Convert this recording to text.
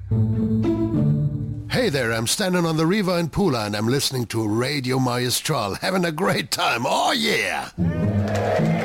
Hey there, I'm standing on the river in Pula and I'm listening to Radio Maestral, having a great time. Oh yeah!